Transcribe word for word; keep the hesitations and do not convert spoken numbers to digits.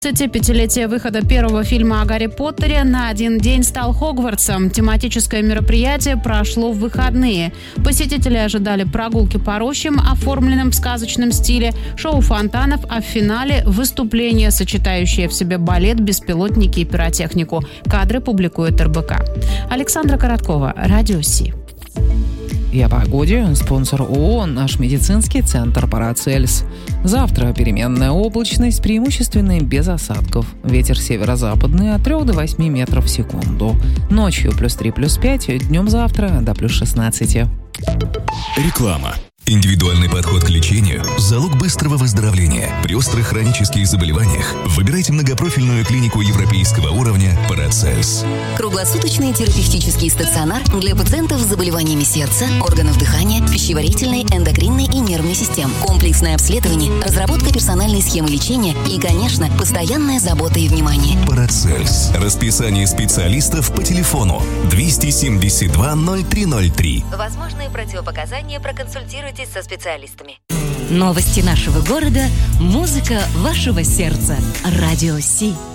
двадцатипятилетие выхода первого фильма о Гарри Поттере на один день стал Хогвартсом. Тематическое мероприятие прошло в выходные. Посетители ожидали прогулки по рощам, оформленным в сказочном стиле, шоу фонтанов, а в финале – выступление, сочетающее в себе балет, беспилотники и пиротехнику. Кадры публикует эр бэ ка. Александра Короткова, Радио Си. И о погоде. Спонсор ООО «Наш медицинский центр Парацельс». Завтра переменная облачность, преимущественно без осадков. Ветер северо-западный от трёх до восьми метров в секунду. Ночью плюс три, плюс пять, днем завтра до плюс шестнадцати. Реклама. Индивидуальный подход к лечению – залог быстрого выздоровления. При острых хронических заболеваниях выбирайте многопрофильную клинику европейского уровня «Парацельс». Круглосуточный терапевтический стационар для пациентов с заболеваниями сердца, органов дыхания, пищеварительной, эндокринной и нервной систем. Комплексное обследование, разработка персональной схемы лечения и, конечно, постоянная забота и внимание. «Парацельс». Расписание специалистов по телефону двести семьдесят два ноль три ноль три. Возможные противопоказания, проконсультируйтесь со специалистами. Новости нашего города, музыка вашего сердца. Радио Си.